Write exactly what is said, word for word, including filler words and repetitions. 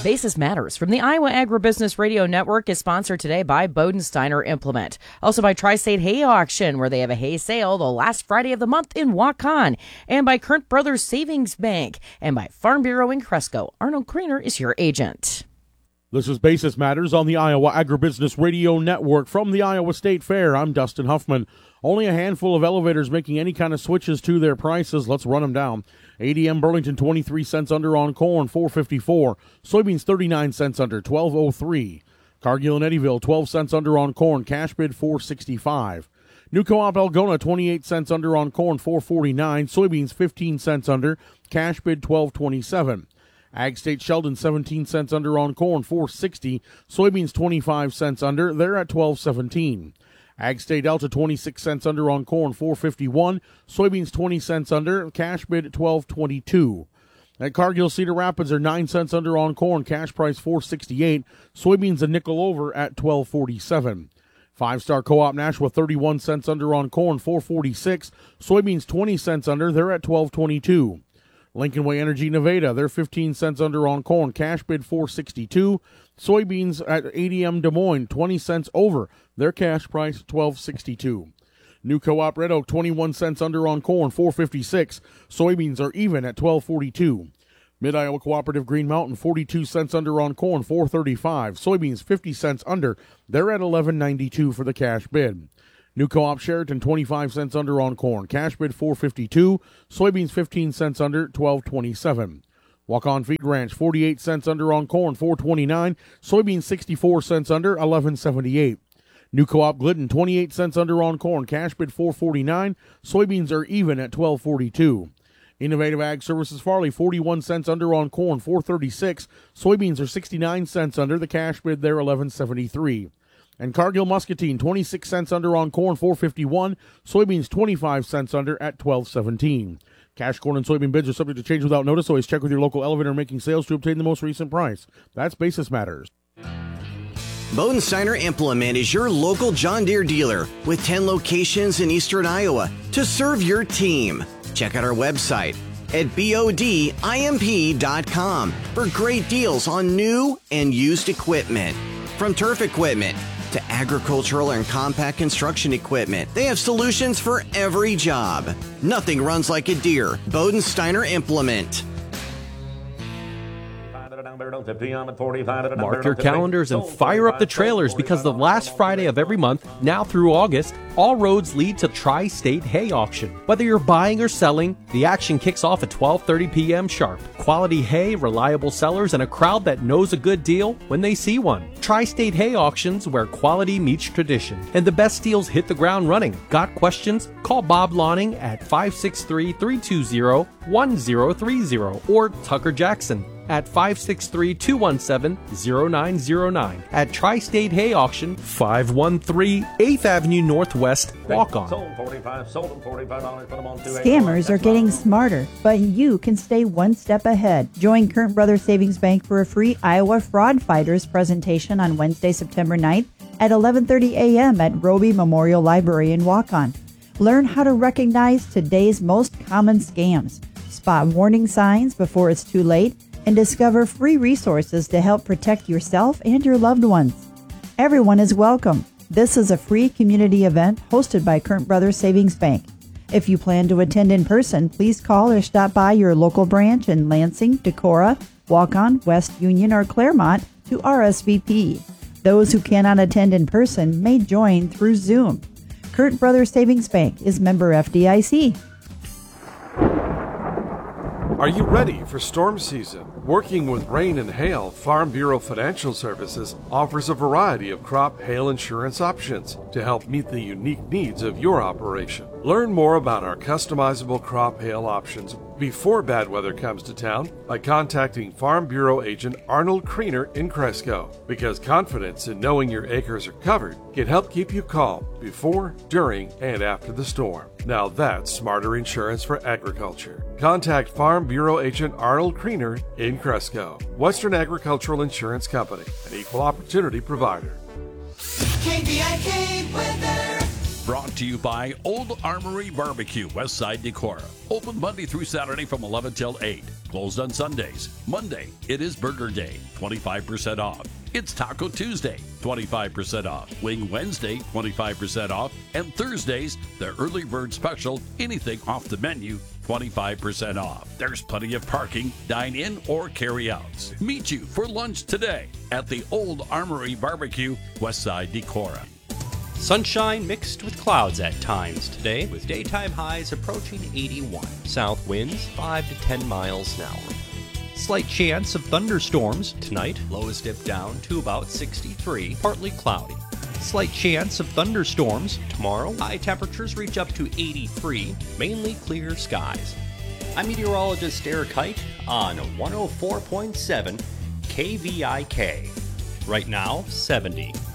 Basis Matters from the Iowa Agribusiness Radio Network is sponsored today by Bodensteiner Implement. Also by Tri-State Hay Auction, where they have a hay sale the last Friday of the month in Waukon. And by Kern Brothers Savings Bank. And by Farm Bureau in Cresco. Arnold Kriener is your agent. This is Basis Matters on the Iowa Agribusiness Radio Network. From the Iowa State Fair, I'm Dustin Huffman. Only a handful of elevators making any kind of switches to their prices. Let's run them down. A D M Burlington, twenty-three cents under on corn, four fifty-four. Soybeans, thirty-nine cents under, twelve oh three. Cargill and Eddyville, twelve cents under on corn, cash bid four sixty-five. New Co-op Algona, twenty-eight cents under on corn, four forty-nine. Soybeans, fifteen cents under, cash bid twelve twenty-seven. Ag State Sheldon, seventeen cents under on corn, four sixty. Soybeans, twenty-five cents under, they're at twelve seventeen. Ag State Delta, twenty-six cents under on corn, four fifty-one. Soybeans, twenty cents under, cash bid at twelve twenty-two. At Cargill Cedar Rapids are nine cents under on corn, cash price four sixty-eight. Soybeans a nickel over at twelve forty-seven. Five Star Co-op Nashua, thirty-one cents under on corn, four forty-six. Soybeans, twenty cents under, they're at twelve twenty-two. Lincoln Way Energy Nevada, they're fifteen cents under on corn, cash bid four sixty-two. Soybeans at A D M Des Moines, twenty cents over, their cash price twelve sixty-two. New Co-op Red Oak, twenty-one cents under on corn, four fifty-six. Soybeans are even at twelve forty-two. Mid-Iowa Cooperative Green Mountain, forty-two cents under on corn, four thirty-five. Soybeans, fifty cents under, they're at eleven ninety-two for the cash bid. New Co-op Sheraton, twenty-five cents under on corn, cash bid four fifty-two. Soybeans, fifteen cents under, twelve twenty-seven. Walk-On Feed Ranch, forty-eight cents under on corn, four twenty-nine. Soybeans, sixty-four cents under, eleven seventy-eight. New Co-op Glidden, twenty-eight cents under on corn, cash bid four forty-nine. Soybeans are even at twelve forty-two. Innovative Ag Services Farley, forty-one cents under on corn, four thirty-six. Soybeans are sixty-nine cents under, the cash bid there eleven seventy-three. And Cargill Muscatine, twenty-six cents under on corn, four fifty-one. Soybeans, twenty-five cents under at twelve seventeen. Cash corn and soybean bids are subject to change without notice. Always check with your local elevator making sales to obtain the most recent price. That's Basis Matters. Bodensteiner Implement is your local John Deere dealer with ten locations in eastern Iowa to serve your team. Check out our website at bodimp dot com for great deals on new and used equipment. From turf equipment to agricultural and compact construction equipment, they have solutions for every job. Nothing runs like a Deere. Bodensteiner Implement. Mark your calendars and fire up the trailers because the last Friday of every month, now through August, all roads lead to Tri-State Hay Auction. Whether you're buying or selling, the action kicks off at twelve thirty p.m. sharp. Quality hay, reliable sellers, and a crowd that knows a good deal when they see one. Tri-State Hay Auctions, where quality meets tradition, and the best deals hit the ground running. Got questions? Call Bob Lawning at five six three, three two zero, one zero three zero or Tucker Jackson at five six three, two one seven, zero nine zero nine. At Tri-State Hay Auction, five one three eighth Avenue Northwest, Walk-On. Scammers are getting smarter, but you can stay one step ahead. Join Kern Brothers Savings Bank for a free Iowa Fraud Fighters presentation on Wednesday, September ninth at eleven thirty a.m. at Roby Memorial Library in Waukon. Learn how to recognize today's most common scams, spot warning signs before it's too late, and discover free resources to help protect yourself and your loved ones. Everyone is welcome. This is a free community event hosted by Kern Brothers Savings Bank. If you plan to attend in person, please call or stop by your local branch in Lansing, Decorah, Waukon, West Union, or Claremont to R S V P. Those who cannot attend in person may join through Zoom. Kern Brothers Savings Bank is member F D I C. Are you ready for storm season? Working with rain and hail, Farm Bureau Financial Services offers a variety of crop hail insurance options to help meet the unique needs of your operation. Learn more about our customizable crop hail options before bad weather comes to town by contacting Farm Bureau agent Arnold Kriener in Cresco, because confidence in knowing your acres are covered can help keep you calm before, during, and after the storm. Now that's smarter insurance for agriculture. Contact Farm Bureau agent Arnold Kriener in Cresco. Western Agricultural Insurance Company, an equal opportunity provider. K B I K weather. Brought to you by Old Armory Barbecue, Westside Decorah. Open Monday through Saturday from eleven till eight. Closed on Sundays. Monday, it is Burger Day, twenty-five percent off. It's Taco Tuesday, twenty-five percent off. Wing Wednesday, twenty-five percent off. And Thursdays, the early bird special, anything off the menu, twenty-five percent off. There's plenty of parking, dine in or carry outs. Meet you for lunch today at the Old Armory Barbecue, Westside Decorah. Sunshine mixed with clouds at times today, with daytime highs approaching eighty-one. South winds five to ten miles an hour. Slight chance of thunderstorms tonight. Lows dip down to about sixty-three, partly cloudy. Slight chance of thunderstorms tomorrow. High temperatures reach up to eighty-three, mainly clear skies. I'm meteorologist Eric Height on one oh four point seven K V I K. Right now, seventy.